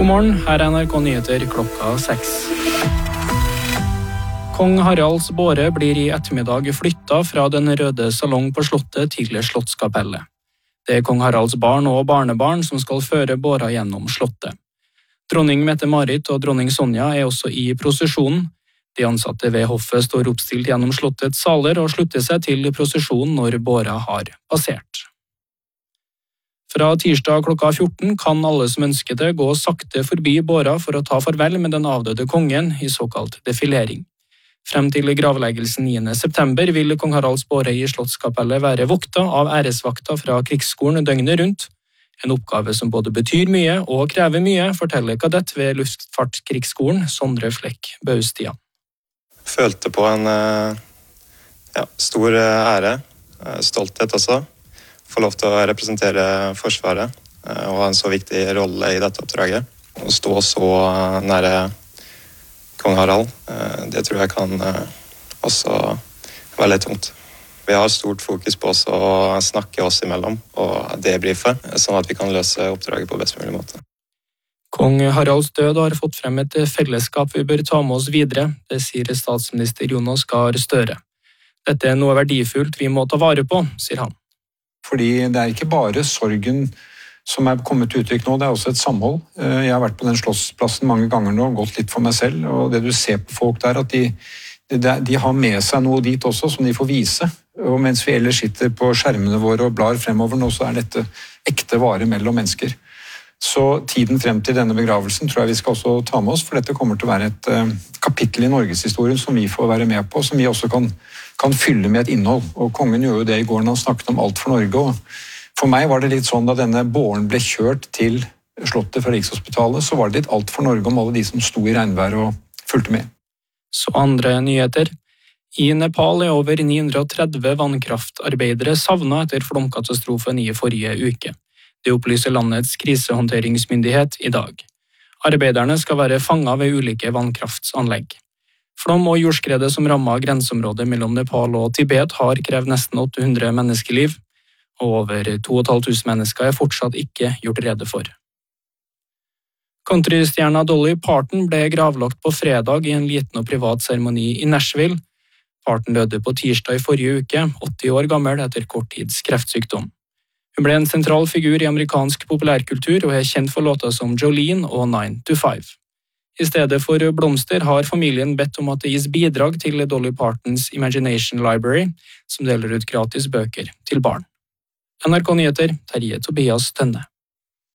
God morgen, her NRK Nyheter klokka 6. Kong Haralds båre blir i ettermiddag flyttet fra den røde salong på slottet til Slottskapellet. Det er kong Haralds barn og barnebarn som skal føre båra gjennom slottet. Dronning Mette-Marit og dronning Sonja er også i prosesjonen. De ansatte ved hoffet står oppstilt gjennom slottets saler og slutter seg til prosesjonen når båra har passert. Fra tirsdag klokka 14 kan alle som ønsker det gå sakte forbi båra for å ta farvel med den avdøde kongen i såkalt defilering. Frem til gravleggelsen 9. september vil kong Haralds båre i Slottskapellet være vokta av æresvakta fra krigsskolen døgnet rundt. En oppgave som både betyr mye og krever mye, forteller kadett ved Luftfartskrigsskolen Sondre Flekk Baustia. Følte på en stor ære, stolthet også. Få lov til å representere Forsvaret og ha en så viktig rolle i dette oppdraget. Å stå så nære kong Harald, det tror jeg kan også være litt tungt. Vi har stort fokus på oss å snakke oss imellom og debrife, sånn at vi kan løse oppdraget på best mulig måte. Kong Haralds død har fått frem et fellesskap vi bør ta med oss videre, det sier statsminister Jonas Gahr Støre. Dette er noe verdifullt vi må ta vare på, sier han. Fordi det er ikke bare sorgen som er kommet til uttrykk nå, det er også et samhold. Jeg har vært på den slottsplassen mange ganger nå, gått litt for meg selv, og det du ser på folk der, at de har med seg noe dit også som de får vise. Og mens vi ellers sitter på skjermene våre og blar fremover nå, så er dette ekte vare mellom mennesker. Så tiden frem til denne begravelsen tror jeg vi skal også ta med oss, for dette kommer til å være et kapittel i Norgeshistorien som vi får være med på, som vi også kan fylle med et innhold. Og kongen gjorde jo det i går når han snakket om alt for Norge, og for meg var det litt sånn da denne båren ble kjørt til slottet fra Rikshospitalet, så var det litt alt for Norge om alle de som sto i regnvær og fulgte med. Så andre nyheter. I Nepal er over 930 vannkraftarbeidere savnet etter flomkatastrofen i forrige uke. Det opplyser landets krisehåndteringsmyndighet i dag. Arbeiderne skal være fanget ved ulike vannkraftsanlegg. Flom og jordskredet som rammet grenseområdet mellom Nepal og Tibet har krevd nesten 800 menneskeliv, og over 2500 mennesker er fortsatt ikke gjort rede for. Countrystjerna Dolly Parton ble gravlagt på fredag i en liten og privat seremoni i Nashville. Parton døde på tirsdag i forrige uke, 80 år gammel etter kort tids kreftsykdom. Hun ble en sentral figur i amerikansk populærkultur og er kjent for låter som Jolene og 9 to 5. I stedet for blomster har familien bedt om at det gis bidrag til Dolly Partons Imagination Library, som deler ut gratis bøker til barn. NRK Nyheter, Terje Tobias Tønne.